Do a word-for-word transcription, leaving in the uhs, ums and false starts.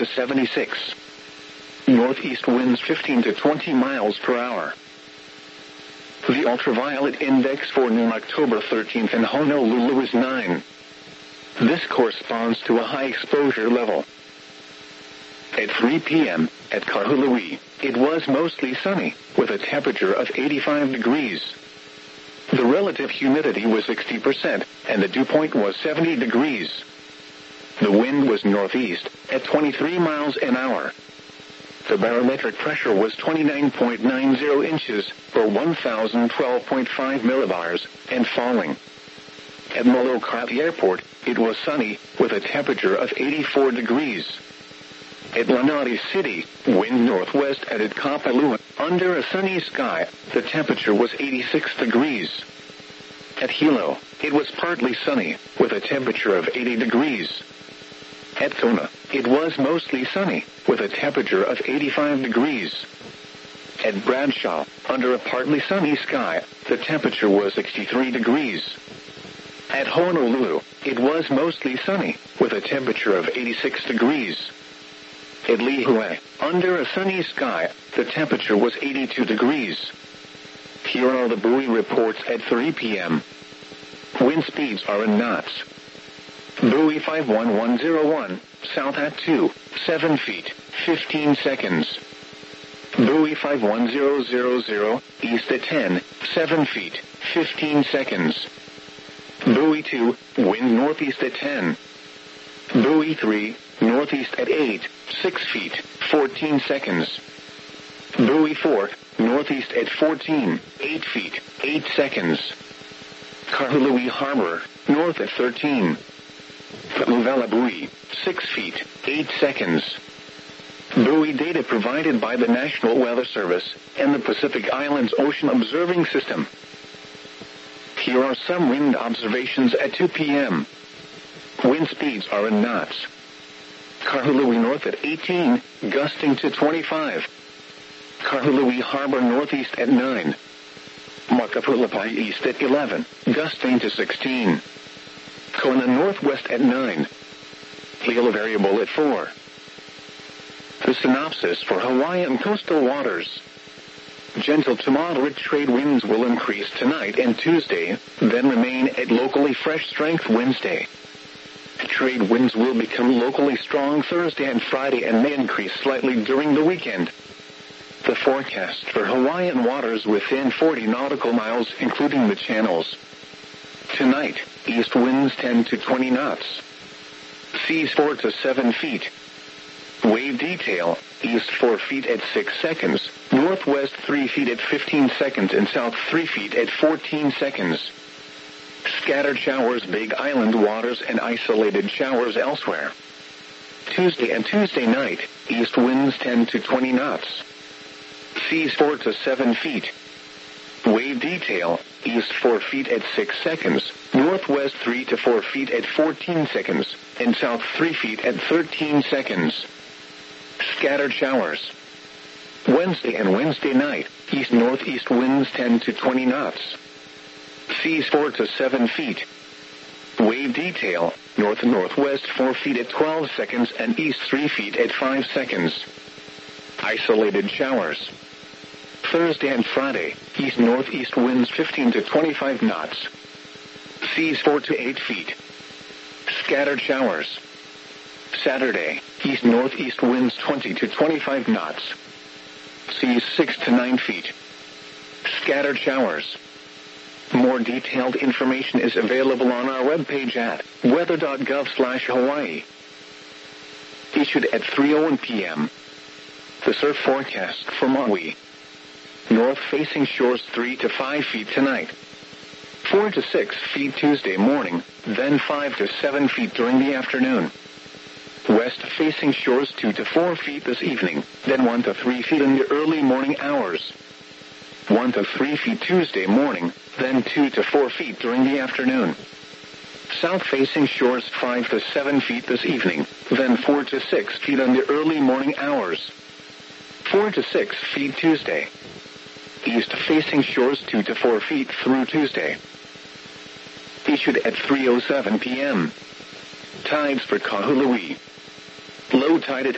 to seventy-six. Northeast winds fifteen to twenty miles per hour. The ultraviolet index for noon October thirteenth in Honolulu is nine. This corresponds to a high exposure level. At three p.m., at Kahului, it was mostly sunny, with a temperature of eighty-five degrees. The relative humidity was sixty percent, and the dew point was seventy degrees. The wind was northeast, at twenty-three miles an hour. The barometric pressure was twenty-nine point nine zero inches, or one thousand twelve point five millibars, and falling. At Molokai Airport, it was sunny, with a temperature of eighty-four degrees. At Lanai City, wind northwest at Kapalua, under a sunny sky, the temperature was eighty-six degrees. At Hilo, it was partly sunny, with a temperature of eighty degrees. At Kona, it was mostly sunny, with a temperature of eighty-five degrees. At Bradshaw, under a partly sunny sky, the temperature was sixty-three degrees. At Honolulu, it was mostly sunny, with a temperature of eighty-six degrees. At Lihue, under a sunny sky, the temperature was eighty-two degrees. Here are the buoy reports at three p.m. Wind speeds are in knots. Buoy five one one zero one, south at two, seven feet, fifteen seconds. Buoy five one zero zero zero, east at ten, seven feet, fifteen seconds. Buoy two, wind northeast at ten. Buoy three, northeast at eight, six feet, fourteen seconds. Buoy four, northeast at fourteen, eight feet, eight seconds. Kahului Harbor, north at thirteen. Paluvela Buoy, six feet, eight seconds. Buoy data provided by the National Weather Service and the Pacific Islands Ocean Observing System. Here are some wind observations at two p.m. Wind speeds are in knots. Kahului north at eighteen, gusting to twenty-five. Kahului Harbor northeast at nine. Makapulapai east at eleven, gusting to sixteen. Kona northwest at nine. Hilo variable at four. The synopsis for Hawaiian coastal waters. Gentle to moderate trade winds will increase tonight and Tuesday, then remain at locally fresh strength Wednesday. Trade winds will become locally strong Thursday and Friday and may increase slightly during the weekend. The forecast for Hawaiian waters within forty nautical miles, including the channels. Tonight, east winds ten to twenty knots. Seas four to seven feet. Wave detail, east four feet at six seconds, northwest three feet at fifteen seconds, and south three feet at fourteen seconds. Scattered showers Big Island waters and isolated showers elsewhere. Tuesday and Tuesday night, east winds ten to twenty knots. Seas four to seven feet. Wave detail, east four feet at six seconds, northwest three to four feet at fourteen seconds, and south three feet at thirteen seconds. Scattered showers. Wednesday and Wednesday night, east-northeast winds ten to twenty knots. Seas four to seven feet. Wave detail, north-northwest four feet at twelve seconds and east three feet at five seconds. Isolated showers. Thursday and Friday, east-northeast winds fifteen to twenty-five knots. Seas four to eight feet. Scattered showers. Saturday, east-northeast winds twenty to twenty-five knots. Seas six to nine feet. Scattered showers. More detailed information is available on our webpage at weather dot gov slash Hawaii. Issued at three oh one p.m. The surf forecast for Maui. North-facing shores three to five feet tonight. four to six feet Tuesday morning, then five to seven feet during the afternoon. West-facing shores two to four feet this evening, then one to three feet in the early morning hours. one to three feet Tuesday morning, then two to four feet during the afternoon. South-facing shores five to seven feet this evening, then four to six feet in the early morning hours. four to six feet Tuesday. East-facing shores two to four feet through Tuesday. Issued at three oh seven p.m. Tides for Kahului. Low tide at